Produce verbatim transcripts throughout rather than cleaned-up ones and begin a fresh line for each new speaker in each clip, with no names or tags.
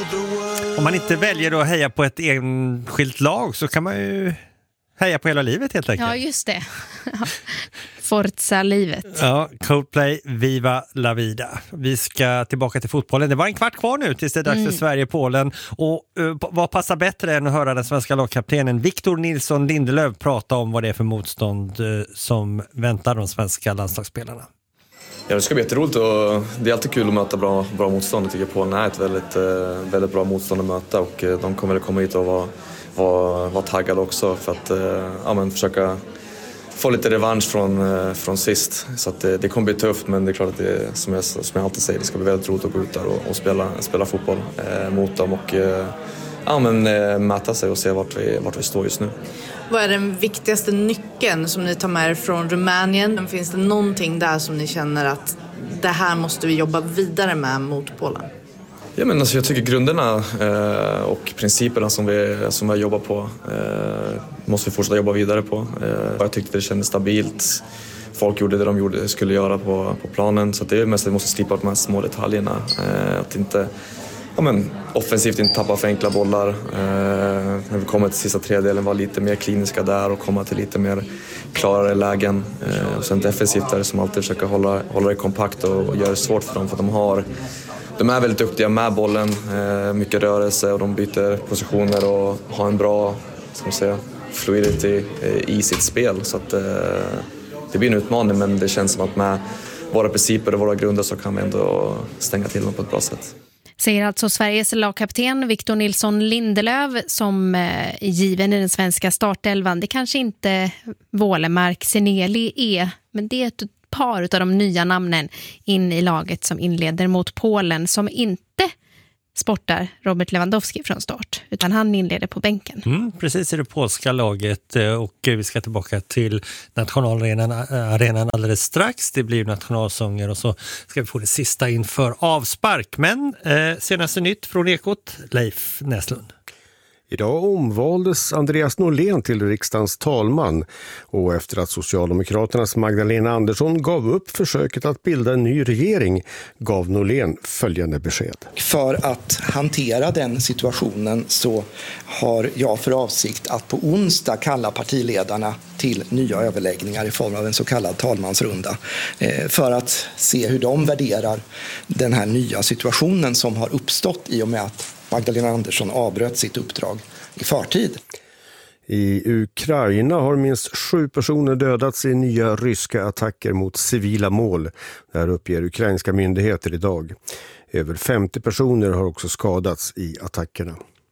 Om man inte väljer att heja på ett enskilt lag så kan man ju heja på hela livet helt enkelt.
Ja, just det. Forza livet.
Ja, Coldplay, Viva la vida. Vi ska tillbaka till fotbollen. Det var en kvart kvar nu tills det är dags mm. för Sverige-Polen. Och uh, vad passar bättre än att höra den svenska lagkaptenen Victor Nilsson Lindelöf prata om vad det är för motstånd uh, som väntar de svenska landslagsspelarna.
Ja, det ska bli jätteroligt och det är alltid kul att möta bra, bra motstånd. Jag tycker Polen är ett väldigt, uh, väldigt bra motstånd att möta och uh, de kommer att komma hit och vara, vara, vara taggade också för att uh, ja, men försöka få lite revansch från, från sist. Så att det, det kommer bli tufft, men det är klart att det, som jag, som jag alltid säger, det ska bli väldigt roligt att gå ut där och, och spela, spela fotboll eh, mot dem och eh, ja, men, eh, mäta sig och se vart vi, vart vi står just nu.
Vad är den viktigaste nyckeln som ni tar med er från Rumänien? Finns det någonting där som ni känner att det här måste vi jobba vidare med mot Polen?
Ja, men alltså, jag tycker grunderna eh, och principerna som vi, som vi jobbar på eh, måste vi fortsätta jobba vidare på. Eh, jag tyckte det kändes stabilt. Folk gjorde det de gjorde, skulle göra på, på planen. Så det är mest att vi måste slipa de här små detaljerna. Eh, att inte, ja, men, offensivt inte tappa för enkla bollar. Eh, när vi kommer till sista tredjedelen var lite mer kliniska där och komma till lite mer klarare lägen. Eh, och sen defensivt där som alltid försöka hålla, hålla det kompakt och, och göra det svårt för dem för att de har... De är väldigt duktiga med bollen, mycket rörelse och de byter positioner och har en bra, ska man säga, fluidity i sitt spel. Så att, det blir en utmaning, men det känns som att med våra principer och våra grunder så kan vi ändå stänga till dem på ett bra sätt.
Säger alltså Sveriges lagkapten Victor Nilsson Lindelöf som är given i den svenska startelvan. Det kanske inte Wålemark Seneli är, men det är ett par av de nya namnen in i laget som inleder mot Polen som inte sportar Robert Lewandowski från start utan han inleder på bänken.
Mm, precis i det polska laget och vi ska tillbaka till nationalarenan arenan alldeles strax. Det blir nationalsånger och så ska vi få det sista inför avspark. Men eh, senaste nytt från Ekot, Leif Näslund.
Idag omvaldes Andreas Norlén till riksdagens talman och efter att Socialdemokraternas Magdalena Andersson gav upp försöket att bilda en ny regering gav Norlén följande besked.
För att hantera den situationen så har jag för avsikt att på onsdag kalla partiledarna till nya överläggningar i form av en så kallad talmansrunda för att se hur de värderar den här nya situationen som har uppstått i och med att Magdalena Andersson avbröt sitt uppdrag i förtid.
I Ukraina har minst sju personer dödats i nya ryska attacker mot civila mål. Det här uppger ukrainska myndigheter idag. Över femtio personer har också skadats i attackerna.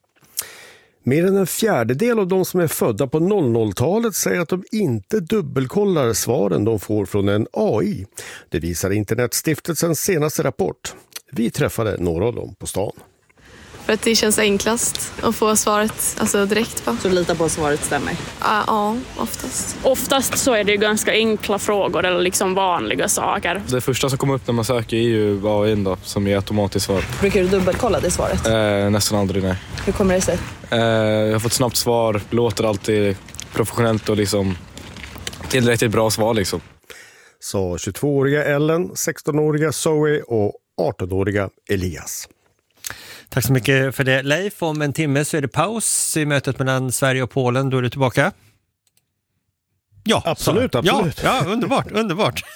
Mer än en fjärdedel av de som är födda på noll noll-talet säger att de inte dubbelkollar svaren de får från en A I. Det visar Internetstiftelsens senaste rapport. Vi träffade några av dem på stan.
För att det känns enklast att få svaret alltså direkt på.
Så du litar på att svaret stämmer?
Ja, ja, oftast.
Oftast så är det ganska enkla frågor eller liksom vanliga saker.
Det första som kommer upp när man söker är ju A I då, som är automatiskt svar.
Brukar du dubbelkolla det svaret?
Eh, nästan aldrig, nej.
Hur kommer det sig?
Eh, jag har fått snabbt svar, låter alltid professionellt och liksom tillräckligt bra svar liksom.
Sa tjugotvååriga Ellen, sextonåriga Zoe och artonåriga Elias.
Tack så mycket för det, Leif. Om en timme så är det paus i mötet mellan Sverige och Polen. Då är du tillbaka. Ja,
absolut,
så.
absolut.
Ja, ja, underbart, underbart.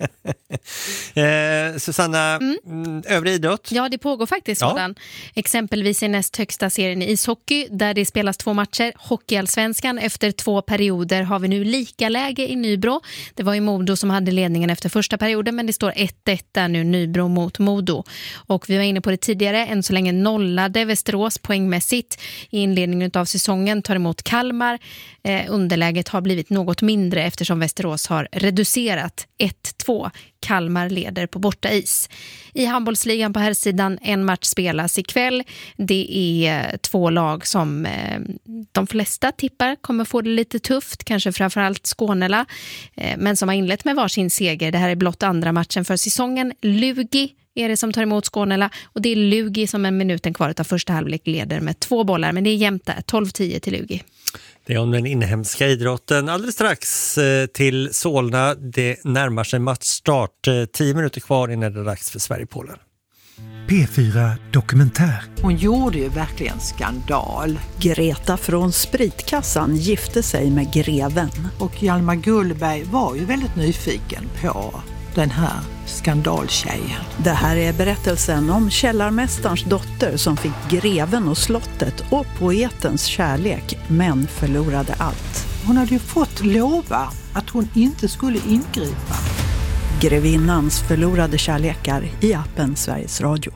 eh, Susanna, mm. övrig idrott?
Ja, det pågår faktiskt
ja.
sådan. Exempelvis i näst högsta serien i ishockey där det spelas två matcher. Hockeyallsvenskan efter två perioder har vi nu lika läge i Nybro. Det var ju Modo som hade ledningen efter första perioden, men det står ett ett där nu, Nybro mot Modo. Och vi var inne på det tidigare, än så länge nollade Västerås poängmässigt i inledningen av säsongen, tar emot Kalmar. Eh, underläget har blivit något mindre eftersom Västerås har reducerat ett två. Kalmar leder på borta is. I handbollsligan på här sidan en match spelas ikväll. Det är två lag som eh, de flesta tippar kommer få det lite tufft, kanske framförallt Skånela, eh, men som har inlett med varsin seger. Det här är blott andra matchen för säsongen. Lugi är det som tar emot Skånela och det är Lugi som en minuten kvar av första halvlek leder med två bollar, men det är jämnt där, tolv tio till Lugi.
Det är om den inhemska idrotten. Alldeles strax till Solna. Det närmar sig matchstart. Tio minuter kvar innan det är dags för Sverige-Polen.
P fyra Dokumentär.
Hon gjorde ju verkligen skandal.
Greta från Spritkassan gifte sig med greven.
Och Hjalmar Gullberg var ju väldigt nyfiken på den här skandaltjejen.
Det här är berättelsen om källarmästarens dotter som fick greven och slottet och poetens kärlek, men förlorade allt.
Hon hade ju fått lova att hon inte skulle ingripa.
Grevinnans förlorade kärlekar i appen Sveriges Radio.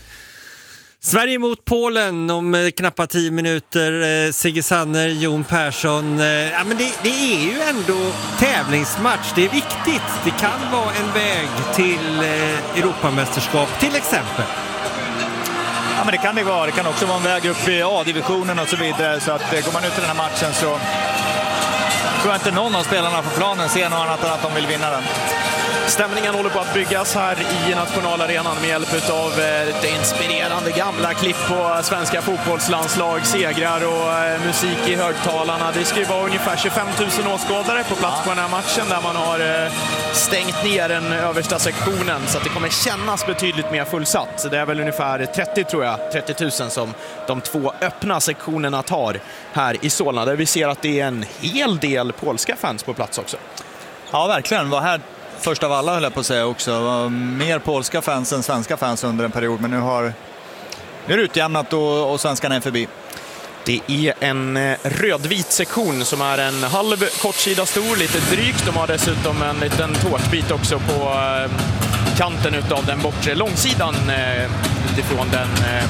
Sverige mot Polen om knappt tio minuter. Sigge Sanner, Jon Persson. Ja, men det, det är ju ändå tävlingsmatch. Det är viktigt. Det kan vara en väg till Europamästerskap till exempel.
Ja, men det kan det vara. Det kan också vara en väg upp i A-divisionen och så vidare. Så att går man ut i den här matchen så tror jag inte någon av spelarna på planen ser något annat än att de vill vinna den.
Stämningen håller på att byggas här i nationalarenan med hjälp av det inspirerande gamla klipp på svenska fotbollslandslag, segrar och musik i högtalarna. Det ska ju vara ungefär tjugofem tusen åskådare på plats på den här matchen där man har stängt ner den översta sektionen så att det kommer kännas betydligt mer fullsatt. Det är väl ungefär trettio tror jag, trettio tusen som de två öppna sektionerna tar här i Solna där vi ser att det är en hel del polska fans på plats också.
Ja, verkligen. Var här först av alla höll jag på att säga också. Var mer polska fans än svenska fans under en period. Men nu har nu är det utjämnat och, och svenskarna är förbi.
Det är en rödvit sektion som är en halv kortsida stor, lite drygt. De har dessutom en liten tårtbit också på kanten utav den bortre långsidan utifrån den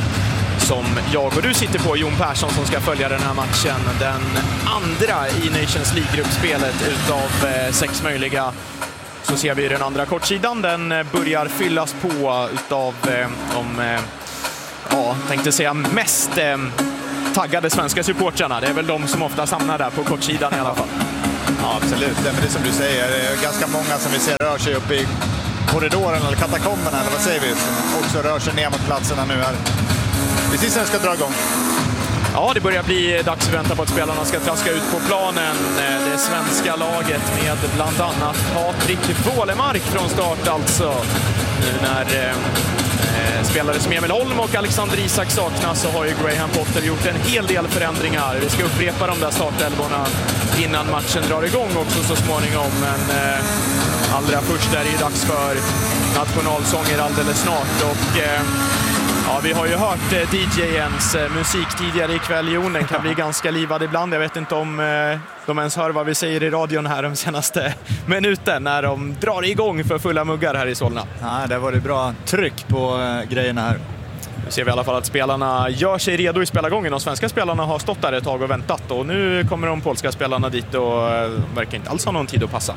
som jag och du sitter på, Jon Persson, som ska följa den här matchen. Den andra i Nations League-gruppspelet utav sex möjliga. Så ser vi den andra kortsidan. Den börjar fyllas på utav eh, de, eh, ja, tänkte säga mest eh, taggade svenska supportrarna. Det är väl de som ofta samlar där på kortsidan i alla fall.
Ja, absolut. Det är det som du säger. Det är ganska många som vi ser rör sig upp i korridoren eller katakomberna, eller vad säger vi? Som också rör sig ner mot platserna nu här. Precis när det ska dra igång.
Ja, det börjar bli dags att vänta på att spelarna ska traska ut på planen. Det svenska laget med bland annat Patrik Wålemark från start alltså. Nu när eh, spelare som Emil Holm och Alexander Isak saknas så har ju Graham Potter gjort en hel del förändringar. Vi ska upprepa de där startelvorna innan matchen drar igång också så småningom. Men eh, allra först är det ju dags för nationalsånger alldeles snart och... Eh, Ja, vi har ju hört eh, D J:ens eh, musik tidigare ikväll. Jon, den kan bli ganska livad ibland. Jag vet inte om eh, de ens hör vad vi säger i radion här de senaste minuten när de drar igång för fulla muggar här i Solna.
Ja, det var det bra tryck på eh, grejerna här.
Nu ser vi i alla fall att spelarna gör sig redo i spelargången. De svenska spelarna har stått där ett tag och väntat. Och nu kommer de polska spelarna dit och eh, verkar inte alls ha någon tid att passa.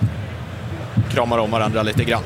Kramar om varandra lite grann.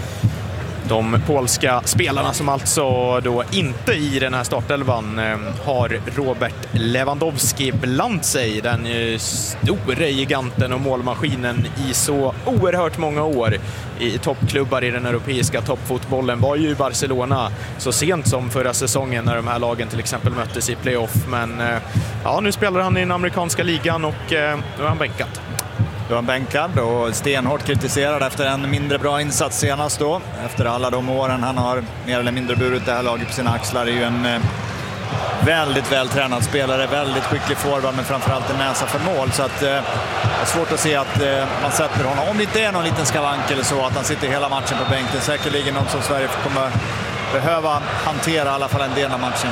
De polska spelarna som alltså då inte i den här startelvan eh, har Robert Lewandowski bland sig. Den eh, stora giganten och målmaskinen i så oerhört många år i toppklubbar i den europeiska toppfotbollen. Var ju i Barcelona så sent som förra säsongen när de här lagen till exempel möttes i playoff. Men eh, ja, nu spelar han i den amerikanska ligan och eh, nu är han bänkad.
Då är han bänkad och stenhårt kritiserad efter en mindre bra insats senast då. Efter alla de åren han har mer eller mindre burit det här laget på sina axlar. Det är ju en eh, väldigt vältränad spelare, väldigt skicklig forward men framförallt en näsa för mål. Så att eh, det är svårt att se att eh, man sätter honom. Om det inte är någon liten skavank eller så, att han sitter hela matchen på bänken. Säkerligen något som Sverige kommer behöva hantera i alla fall en del av matchen.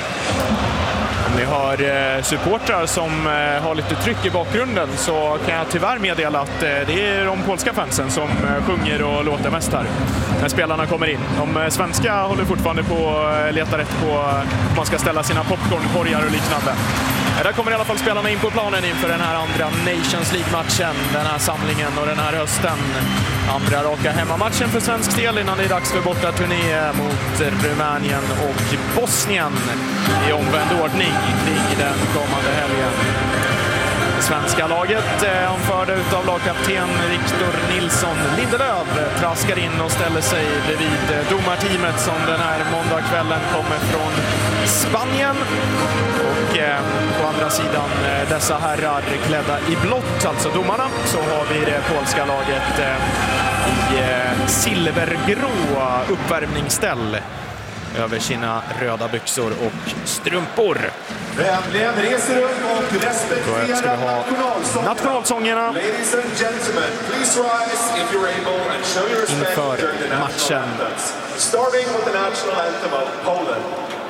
Ni hör eh, supportrar som eh, har lite tryck i bakgrunden så kan jag tyvärr meddela att eh, det är de polska fansen som eh, sjunger och låter mest här när spelarna kommer in. De eh, svenska håller fortfarande på att eh, leta rätt på eh, om man ska ställa sina popcornkorgar och liknande. Eh, där kommer i alla fall spelarna in på planen inför den här andra Nations League-matchen, den här samlingen och den här hösten. Andra raka hemmamatchen för svensk del innan det är dags för borta turné mot Rumänien och Bosnien i omvänd ordning i den kommande helgen. Svenska laget eh, anförda utav lagkapten Victor Nilsson Lindelöf traskar in och ställer sig bredvid eh, domarteamet som den här måndagskvällen kommer från Spanien. Och eh, på andra sidan eh, dessa herrar klädda i blått, alltså domarna, så har vi det polska laget eh, i eh, silvergrå uppvärmningsställ. över sina röda byxor och strumpor.
Vänligen reser upp och
respektera nationalsångerna. nationalsångerna.
Ladies and gentlemen, please rise if you're able and show your respect
inför
during the
matchen.
Starting with the national anthem of Poland.